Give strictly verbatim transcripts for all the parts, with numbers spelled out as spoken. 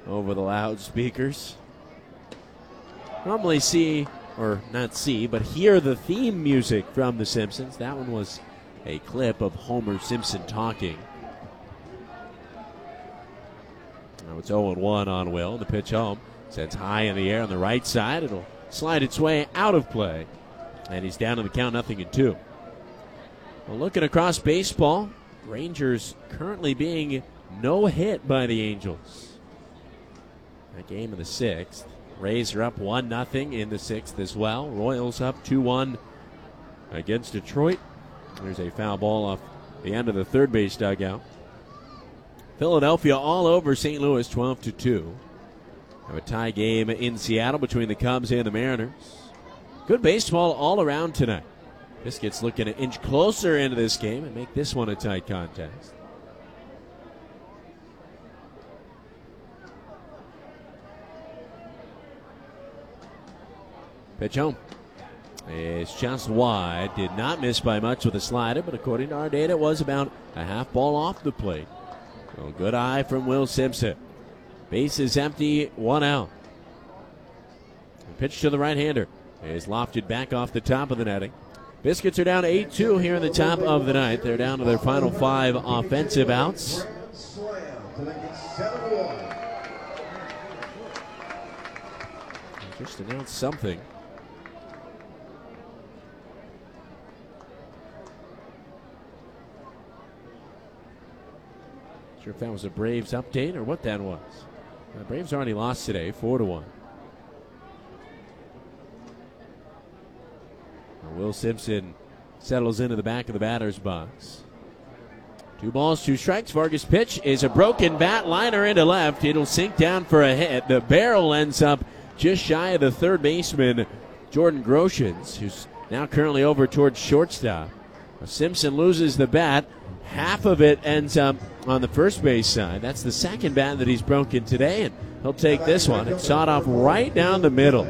over the loudspeakers. Normally see, or not see, but hear the theme music from The Simpsons. That one was a clip of Homer Simpson talking. Now it's oh and one on Will. The pitch home. Sends high in the air on the right side. It'll slide its way out of play. And he's down to the count, nothing in two. Well, looking across baseball, Rangers currently being no hit by the Angels. That game in the sixth. Rays are up one nothing in the sixth as well. Royals up two one against Detroit. There's a foul ball off the end of the third base dugout. Philadelphia all over Saint Louis, twelve to two. Have a tie game in Seattle between the Cubs and the Mariners. Good baseball all around tonight. Biscuits looking to inch closer into this game and make this one a tight contest. Pitch home. It's just wide. Did not miss by much with a slider, but according to our data, it was about a half ball off the plate. So good eye from Will Simpson. Base is empty, one out. Pitch to the right-hander is lofted back off the top of the netting. Biscuits are down eight two here in the top of the ninth. They're down to their final five offensive outs. Just announced something. Sure if that was a Braves update or what that was. The Braves already lost today, four to one. Will Simpson settles into the back of the batter's box. Two balls, two strikes. Vargas' pitch is a broken bat liner into left. It'll sink down for a hit. The barrel ends up just shy of the third baseman, Jordan Groshans, who's now currently over towards shortstop. Simpson loses the bat. Half of it ends up on the first base side. That's the second bat that he's broken today, and he'll take this one. It's sawed off right down the middle.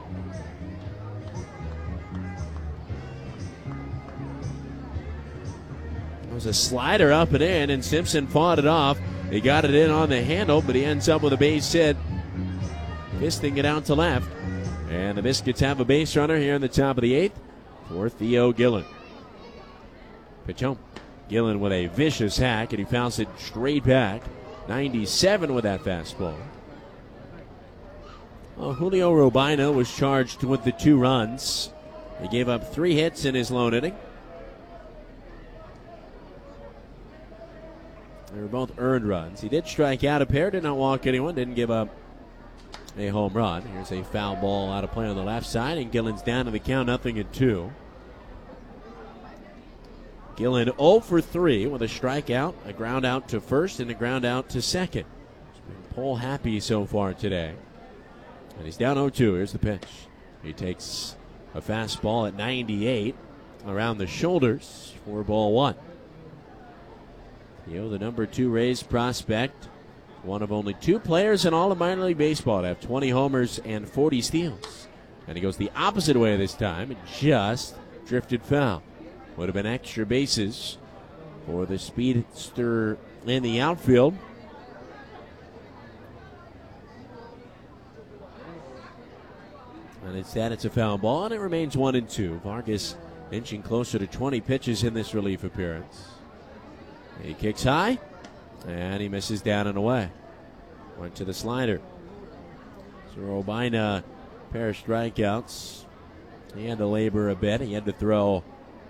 It was a slider up and in, and Simpson fought it off. He got it in on the handle, but he ends up with a base hit, fisting it out to left. And the Biscuits have a base runner here in the top of the eighth for Theo Gillen. Pitch home. Gillen with a vicious hack, and he fouls it straight back. ninety-seven with that fastball. Well, Julio Robina was charged with the two runs. He gave up three hits in his lone inning. They were both earned runs. He did strike out a pair, did not walk anyone, didn't give up a home run. Here's a foul ball out of play on the left side, and Gillen's down to the count, nothing at two. Gillen oh for three with a strikeout, a ground out to first, and a ground out to second. He's been pole happy so far today. And he's down oh two. Here's the pitch. He takes a fastball at ninety-eight around the shoulders for ball one. You know, the number two Rays prospect, one of only two players in all of minor league baseball to have twenty homers and forty steals. And he goes the opposite way this time and just drifted foul. Would have been extra bases for the speedster in the outfield. And instead, it's a foul ball, and it remains one and two. Vargas inching closer to twenty pitches in this relief appearance. He kicks high, and he misses down and away. Went to the slider. So Robina, pair of strikeouts. He had to labor a bit. He had to throw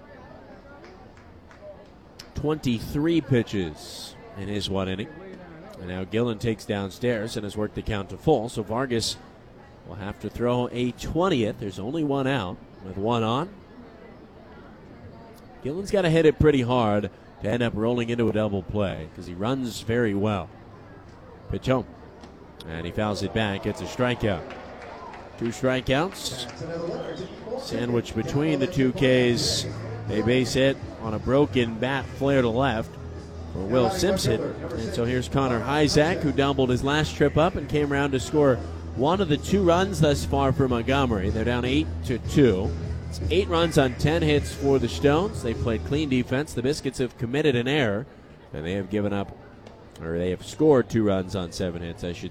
twenty-three pitches in his one inning. And now Gillen takes downstairs and has worked the count to full. So Vargas will have to throw a twentieth. There's only one out with one on. Gillen's got to hit it pretty hard to end up rolling into a double play because he runs very well. Pitch home. And he fouls it back. It's a strikeout. Two strikeouts. Sandwiched between the two Ks. A base hit on a broken bat flare to left for Will Simpson. And so here's Connor Hyzak, who doubled his last trip up and came around to score one of the two runs thus far for Montgomery. They're down eight to two. It's eight runs on ten hits for the Stones. They played clean defense. The Biscuits have committed an error, and they have given up, or they have scored two runs on seven hits, I should